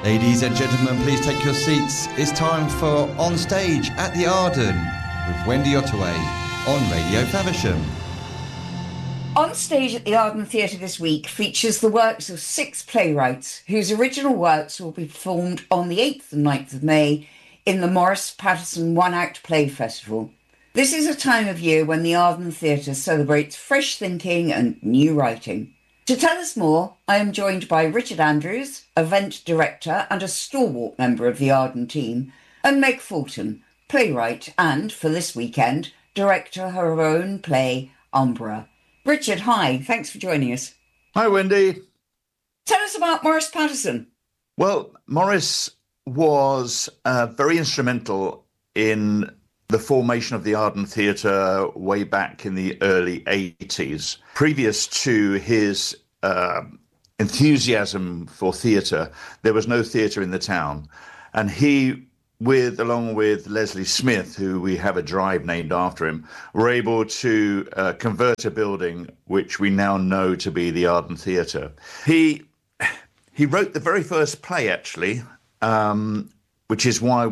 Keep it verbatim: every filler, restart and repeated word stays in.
Ladies and gentlemen, please take your seats. It's time for On Stage at the Arden with Wendy Ottaway on Radio Faversham. On Stage at the Arden Theatre this week features the works of six playwrights whose original works will be performed on the eighth and ninth of May in the Morris Patterson One Act Play Festival. This is a time of year when the Arden Theatre celebrates fresh thinking and new writing. To tell us more, I am joined by Richard Andrews, event director and a stalwart member of the Arden team, and Meg Fulton, playwright and, for this weekend, director of her own play, Umbra. Richard, hi, thanks for joining us. Hi, Wendy. Tell us about Morris Patterson. Well, Morris was uh, very instrumental in the formation of the Arden Theatre way back in the early eighties. Previous to his uh, enthusiasm for theatre, there was no theatre in the town. And he, with along with Leslie Smith, who we have a drive named after him, were able to uh, convert a building which we now know to be the Arden Theatre. He, he wrote the very first play, actually, um, which is why